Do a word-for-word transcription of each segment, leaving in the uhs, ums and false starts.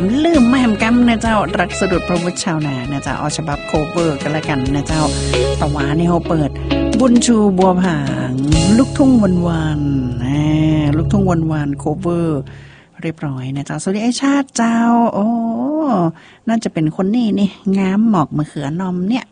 ลืมไม่แหมกำนะเจ้ารักสะดุดพระวุฒิชาวนานะเจ้าเอาฉบับโคเวอร์กันละกันนะเจ้าตะวานี่เขาเปิดบุญชูบัวผางลูกทุ่งวันวานอ่าลูกทุ่งวันวานโคเวอร์เรียบร้อยนะเจ้าสวัสดีไอ้ชาติเจ้าโอ้น่าจะเป็นคนนี้นี่งามหมอกมะเขือนอมเนี่ย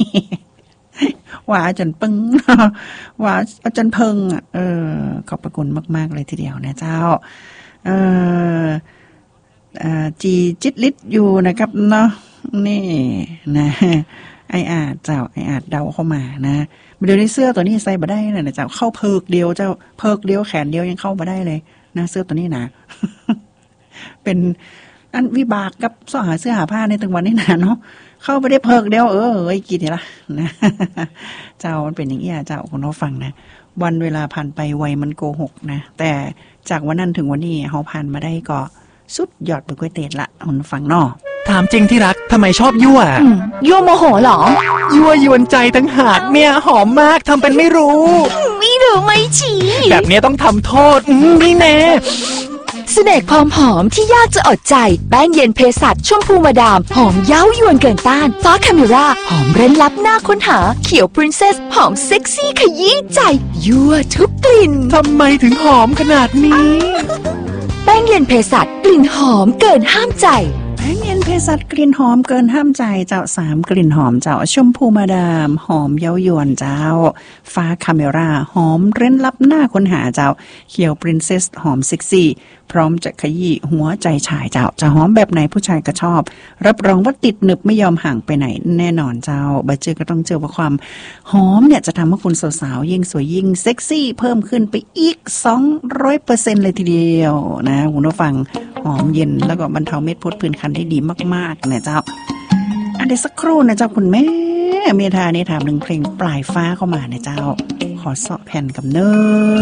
ว่าจนปึ้งว่าจนเพิงอ่ะเออขอบพระคุณมากๆเลยทีเดียวนะเจ้าเออจีจิตลิศอยู่นะครับเนาะนี่นะไออาจเจ้าไออาจเดาเข้ามานะเดี๋ยวนี้เสื้อตัวนี้ใส่บ่ได้เลยนะเจ้าเข้าเพิกเดียวเจ้าเพิกเดียวแขนเดียวยังเข้าบ่ได้เลยนะเสื้อตัวนี้นะ เป็นอันวิบากกับสหาเสื้อหาผ้าในตึงวันนี้นะเนาะเข้าไปได้เพิกเดียวเออไอ้กี่ทีละนะเจ้ามันเป็นอย่างนี้เจ้าคุณผู้ฟังนะวันเวลาผ่านไปไวมันโกหกนะแต่จากวันนั้นถึงวันนี้เขาผ่านมาได้ก็สุดยอดไปก๋วยเตี๋ยวละคุณฟังเนาะถามจริงที่รักทำไมชอบยั่วยั่วโมโหหรอยั่วยวนใจตั้งหากเนี่ยหอมมากทำเป็นไม่รู้ไม่รู้ไม่ชี้แบบนี้ต้องทำโทษนี่แน่เสน่ห์ความหอมที่ยากจะอดใจแป้งเย็นเภสัชชมพูมาดามหอมเย้ายวนเกินต้านฟ้าคาเมราหอมเร้นลับหน้าค้นหาเขียวปรินเซสหอมเซ็กซี่ขยี้ใจยั่วทุกกลิ่นทำไมถึงหอมขนาดนี้แป้งเย็นเภสัชกลิ่นหอมเกินห้ามใจแป้งเย็นเภสัชกลิ่นหอมเกินห้ามใจเจ้าสามกลิ่นหอมเจ้าชมพูมาดามหอมเย้ายวนเจ้าฟ้าคาเมราหอมเร้นลับหน้าค้นหาเจ้าเขียวปรินเซสหอมเซ็กซี่พร้อมจะขยี้หัวใจชายเจ้าจะหอมแบบไหนผู้ชายก็ชอบรับรองว่าติดหนึบไม่ยอมห่างไปไหนแน่นอนเจ้าบัดเจอก็ต้องเจอว่าความหอมเนี่ยจะทำให้คุณสาวๆยิ่งสวยยิ่งเซ็กซี่เพิ่มขึ้นไปอีก สองร้อยเปอร์เซ็นต์ เลยทีเดียวนะคุณผู้ฟังหอมเย็นแล้วก็บรรเทาเม็ดพดผื่นคันได้ดีมากๆนะเจ้าอันเดี๋ยวสักครู่นะเจ้าคุณแม่เมธานี่ถามหนึ่งเพลงปลายฟ้าเข้ามานะเจ้าขอเสาะแผ่นกับเนอ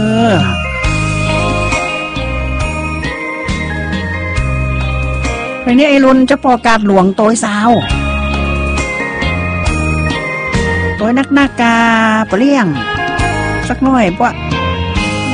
วันนี้ไอ้รุนจะประกาศหลวงโต้ยสาวโต้ยนักหน้ากาเปลี่ยงสักหน่อยปะ